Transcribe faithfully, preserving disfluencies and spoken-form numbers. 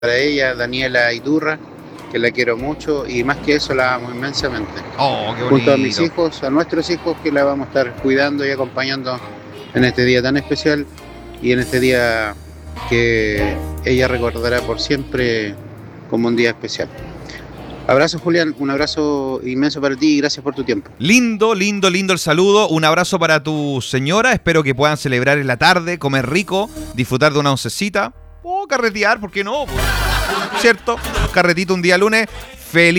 para ella, Daniela Iturra, que la quiero mucho y más que eso la amo inmensamente. Oh, qué Junto a mis bonito. hijos, a nuestros hijos, que la vamos a estar cuidando y acompañando en este día tan especial y en este día que ella recordará por siempre como un día especial. Abrazo, Julián, un abrazo inmenso para ti y gracias por tu tiempo. Lindo, lindo, lindo el saludo. Un abrazo para tu señora. Espero que puedan celebrar en la tarde, comer rico, disfrutar de una oncecita o carretear, ¿por qué no? ¿Cierto? Carretito un día lunes. Feliz